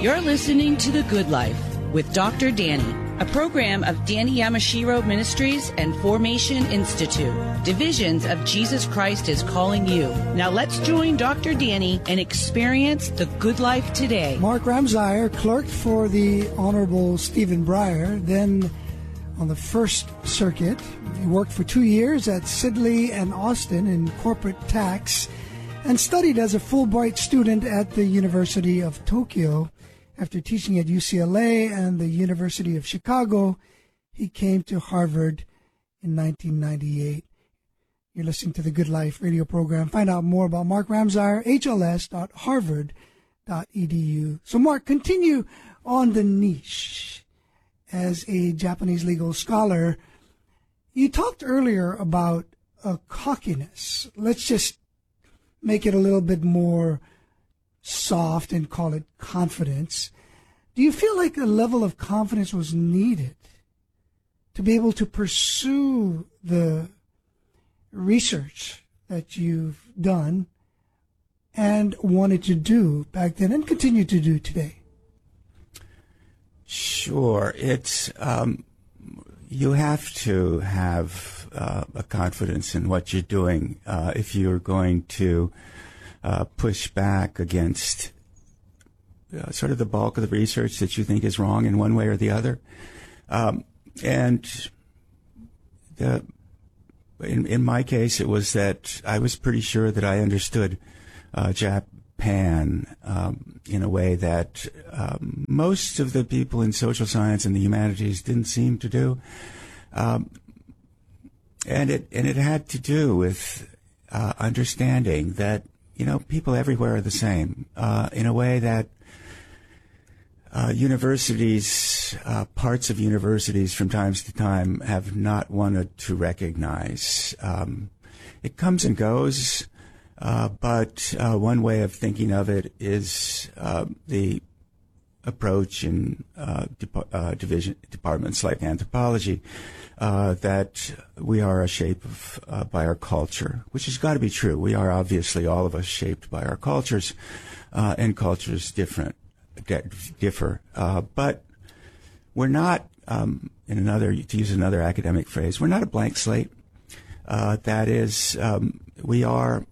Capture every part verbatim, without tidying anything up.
You're listening to The Good Life with Doctor Danny, a program of Danny Yamashiro Ministries and Formation Institute, divisions of Jesus Christ is Calling You. Now let's join Doctor Danny and experience the good life today. Mark Ramsire clerked for the Honorable Stephen Breyer, then on the First Circuit. He worked for two years at Sidley and Austin in corporate tax and studied as a Fulbright student at the University of Tokyo. After teaching at U C L A and the University of Chicago, he came to Harvard in nineteen ninety-eight. You're listening to the Good Life radio program. Find out more about Mark Ramsire, H L S dot harvard dot e d u. So, Mark, continue on the niche as a Japanese legal scholar. You talked earlier about a cockiness. Let's just make it a little bit more soft and call it confidence. Do you feel like a level of confidence was needed to be able to pursue the research that you've done and wanted to do back then and continue to do today? Sure. It's um, you have to have uh, a confidence in what you're doing uh, if you're going to Uh, push back against uh, sort of the bulk of the research that you think is wrong in one way or the other. Um, and the, in, in my case, it was that I was pretty sure that I understood uh, Japan um, in a way that um, most of the people in social science and the humanities didn't seem to do. Um, and it and it had to do with uh, understanding that You know, people everywhere are the same uh, in a way that uh, universities, uh, parts of universities from time to time have not wanted to recognize. Um, it comes and goes, uh, but uh, one way of thinking of it is uh, the approach in uh, de- uh, division departments like anthropology, uh, that we are a shape of, uh, by our culture, which has got to be true. We are obviously all of us shaped by our cultures, uh, and cultures different, differ. Uh, but we're not, um, in another, to use another academic phrase, we're not a blank slate. Uh, that is, um, we are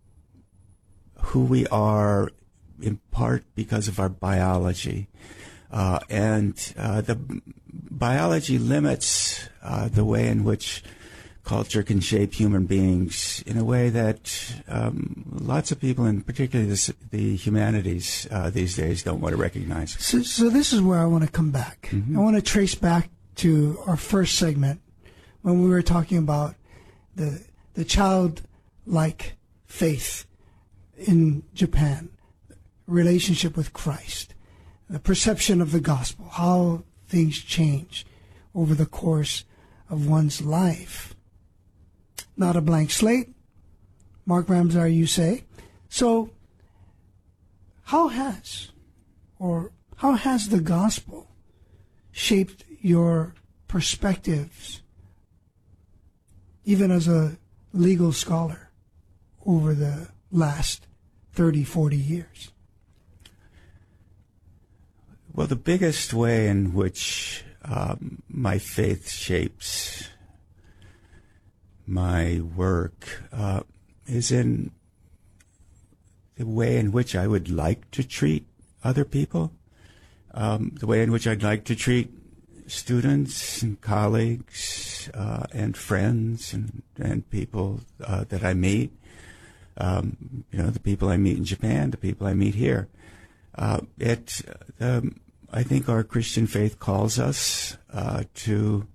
who we are in part because of our biology. Uh, and uh, the biology limits uh, the way in which culture can shape human beings in a way that um, lots of people, and particularly the, the humanities uh, these days, don't want to recognize. So, so this is where I want to come back. Mm-hmm. I want to trace back to our first segment when we were talking about the the childlike faith in Japan, relationship with Christ, the perception of the gospel, how things change over the course of one's life. Not a blank slate, Mark Ramsire, you say. So, how has, or how has the gospel shaped your perspectives, even as a legal scholar, over the last thirty, forty years? Well, the biggest way in which um, my faith shapes my work uh, is in the way in which I would like to treat other people, um, the way in which I'd like to treat students and colleagues uh, and friends and, and people uh, that I meet. Um, you know, the people I meet in Japan, the people I meet here. Uh, it, um, I think our Christian faith calls us uh, to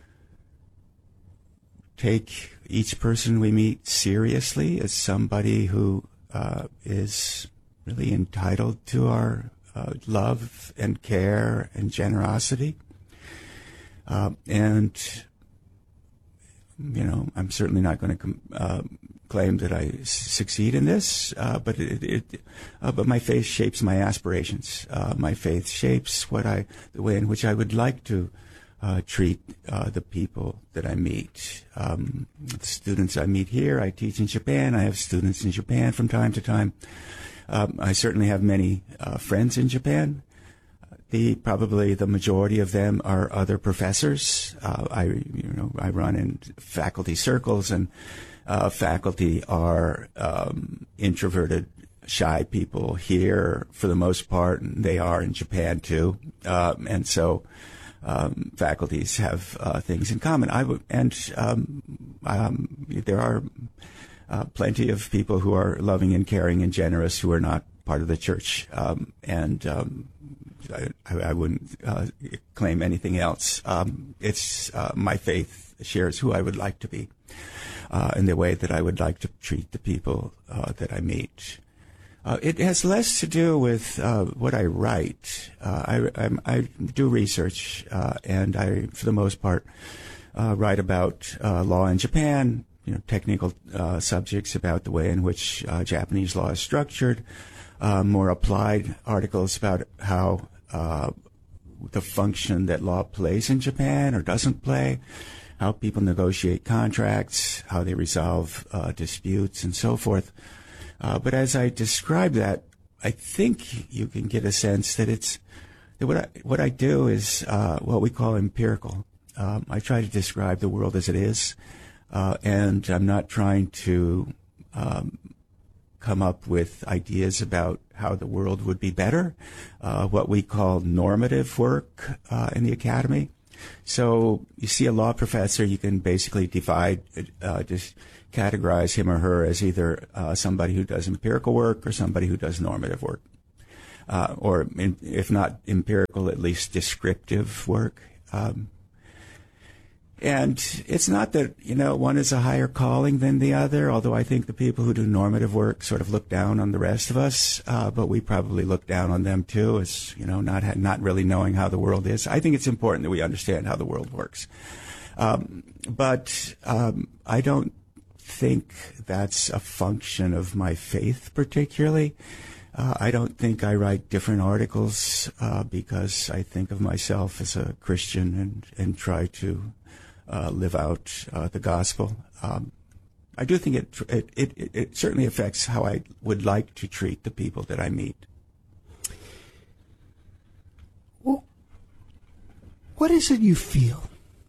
take each person we meet seriously as somebody who uh, is really entitled to our uh, love and care and generosity. Uh, and, you know, I'm certainly not going to com- uh, claim that I s- succeed in this, uh, but it, it uh, but my faith shapes my aspirations. Uh, my faith shapes what I, the way in which I would like to uh, treat uh, the people that I meet. Um, the students I meet here, I teach in Japan. I have students in Japan from time to time. Um, I certainly have many uh, friends in Japan. the probably the majority of them are other professors. Uh, I you know I run in faculty circles, and uh, faculty are um, introverted, shy people here for the most part, and they are in Japan too. Um, and so um, faculties have uh, things in common. I w- and um, um, there are uh, plenty of people who are loving and caring and generous who are not part of the church, um, and um, I, I wouldn't uh, claim anything else. Um, it's uh, my faith shares who I would like to be, uh, in the way that I would like to treat the people uh, that I meet. Uh, it has less to do with uh, what I write. Uh, I, I'm, I do research, uh, and I, for the most part, uh, write about uh, law in Japan, you know, technical uh, subjects about the way in which uh, Japanese law is structured, uh, more applied articles about how uh, the function that law plays in Japan or doesn't play, how people negotiate contracts, how they resolve uh, disputes, and so forth. Uh, but as I describe that, I think you can get a sense that it's that what I, what I do is uh, what we call empirical. Um, I try to describe the world as it is, uh, and I'm not trying to um, come up with ideas about how the world would be better, uh, what we call normative work uh, in the academy. So you see a law professor, you can basically divide, uh, just categorize him or her as either uh, somebody who does empirical work or somebody who does normative work, uh, or in, if not empirical, at least descriptive work. Um, and it's not that, you know, one is a higher calling than the other, although I think the people who do normative work sort of look down on the rest of us, uh, but we probably look down on them too, as, you know, not ha- not really knowing how the world is. I think it's important that we understand how the world works. Um, but um, I don't think that's a function of my faith particularly. Uh, I don't think I write different articles uh, because I think of myself as a Christian and, and try to uh, live out uh, the gospel. Um, I do think it, it, it, it certainly affects how I would like to treat the people that I meet. Well, what is it you feel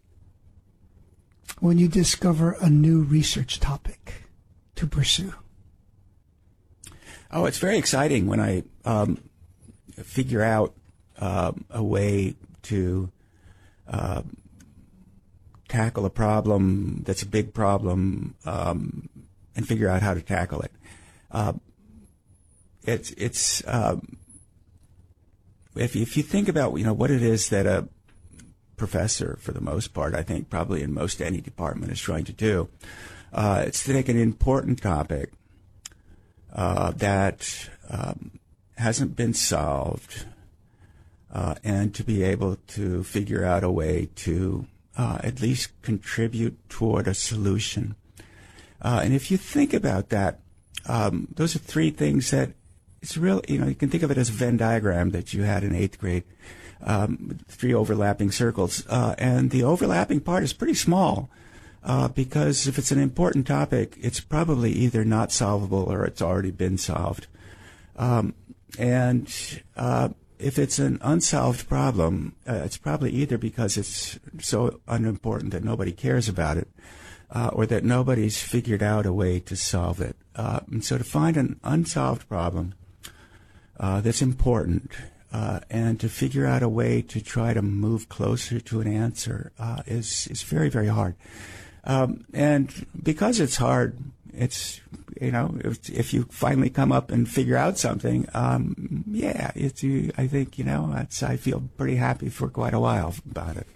when you discover a new research topic to pursue? Oh, it's very exciting when I um, figure out uh, a way to uh, tackle a problem that's a big problem um, and figure out how to tackle it. Uh, it's it's um, if if you think about, you know, what it is that a professor, for the most part, I think probably in most any department, is trying to do. Uh, it's to take an important topic uh, that um, hasn't been solved uh, and to be able to figure out a way to uh, at least contribute toward a solution. Uh, and if you think about that, um, those are three things that it's real, you know, you can think of it as a Venn diagram that you had in eighth grade. Um, three overlapping circles. Uh, and the overlapping part is pretty small uh, because if it's an important topic, it's probably either not solvable or it's already been solved. Um, and uh, if it's an unsolved problem, uh, it's probably either because it's so unimportant that nobody cares about it uh, or that nobody's figured out a way to solve it. Uh, and so to find an unsolved problem uh, that's important, Uh, and to figure out a way to try to move closer to an answer uh, is is very, very hard. Um, and because it's hard, it's, you know, if, if you finally come up and figure out something, um, yeah, it's, you, I think, you know, it's, I feel pretty happy for quite a while about it.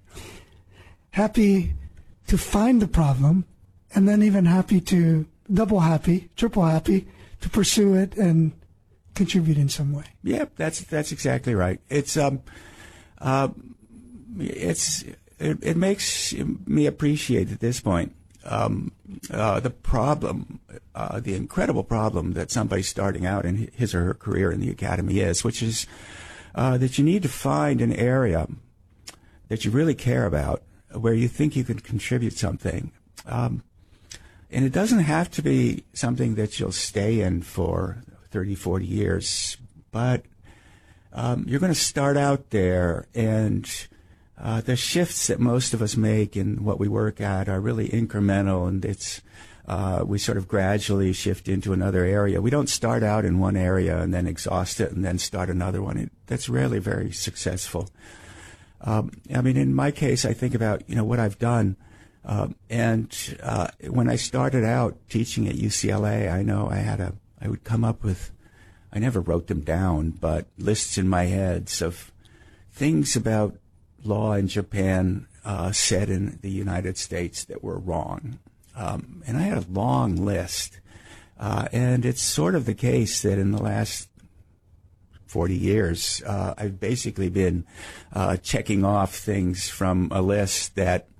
Happy to find the problem, and then even happy to, double happy, triple happy, to pursue it and contribute in some way. Yeah, that's that's exactly right. It's um, uh, it's it, it makes me appreciate at this point um, uh, the problem, uh, the incredible problem that somebody starting out in his or her career in the academy is, which is uh, that you need to find an area that you really care about, where you think you can contribute something. Um, and it doesn't have to be something that you'll stay in for thirty, forty years, but um, you're going to start out there, and uh, the shifts that most of us make in what we work at are really incremental, and it's uh, we sort of gradually shift into another area. We don't start out in one area and then exhaust it and then start another one. It, that's rarely very successful. Um, I mean, in my case, I think about, you know, what I've done. Um, and uh, when I started out teaching at U C L A, I know I had a, I would come up with, I never wrote them down, but lists in my heads of things about law in Japan uh, said in the United States that were wrong. Um, and I had a long list. Uh, and it's sort of the case that in the last forty years, uh, I've basically been uh, checking off things from a list that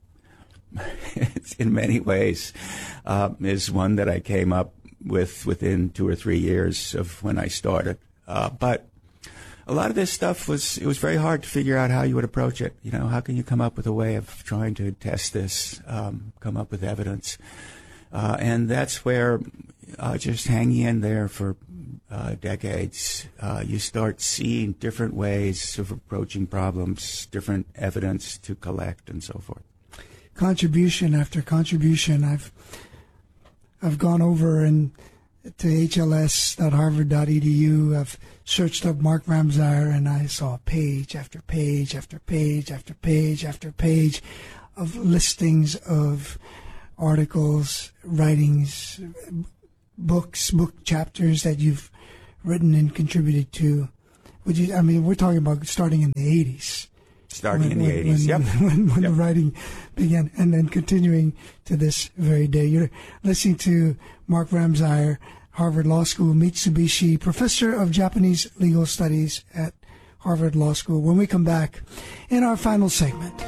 in many ways uh, is one that I came up with within two or three years of when I started. Uh, but a lot of this stuff was, it was very hard to figure out how you would approach it. You know, how can you come up with a way of trying to test this, um, come up with evidence? Uh, and that's where uh, just hanging in there for uh, decades, uh, you start seeing different ways of approaching problems, different evidence to collect, and so forth. Contribution after contribution. I've I've gone over and to H L S dot harvard dot e d u. I've searched up Mark Ramsauer, and I saw page after page after page after page after page of listings of articles, writings, books, book chapters that you've written and contributed to. Would you? I mean, we're talking about starting in the eighties. Starting when, in the when, eighties, when, yep. When, when yep. the writing began, and then continuing to this very day. You're listening to Mark Ramsauer, Harvard Law School, Mitsubishi, Professor of Japanese Legal Studies at Harvard Law School. When we come back in our final segment,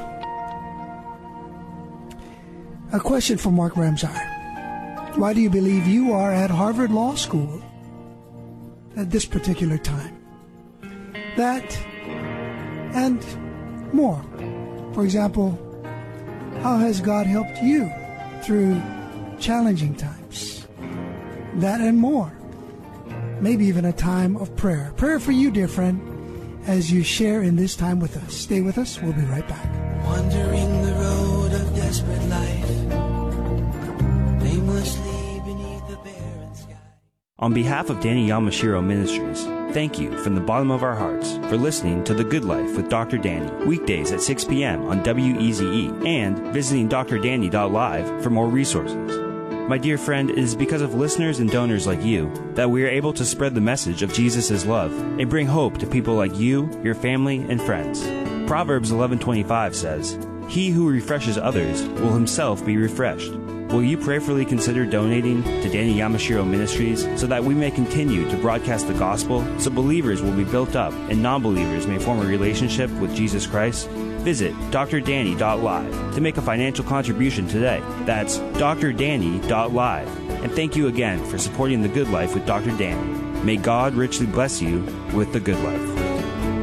a question for Mark Ramsauer. Why do you believe you are at Harvard Law School at this particular time? That and more. For example, how has God helped you through challenging times? That and more. Maybe even a time of prayer. Prayer for you, dear friend, as you share in this time with us. Stay with us. We'll be right back. Wandering the road of desperate life, aimlessly beneath the barren sky. On behalf of Danny Yamashiro Ministries, thank you from the bottom of our hearts for listening to The Good Life with Doctor Danny, weekdays at six p.m. on W E Z E, and visiting d r danny dot live for more resources. My dear friend, it is because of listeners and donors like you that we are able to spread the message of Jesus' love and bring hope to people like you, your family, and friends. Proverbs eleven twenty-five says, "He who refreshes others will himself be refreshed." Will you prayerfully consider donating to Danny Yamashiro Ministries so that we may continue to broadcast the gospel, so believers will be built up and non-believers may form a relationship with Jesus Christ? Visit d r danny dot live to make a financial contribution today. That's d r danny dot live. And thank you again for supporting The Good Life with Doctor Danny. May God richly bless you with The Good Life.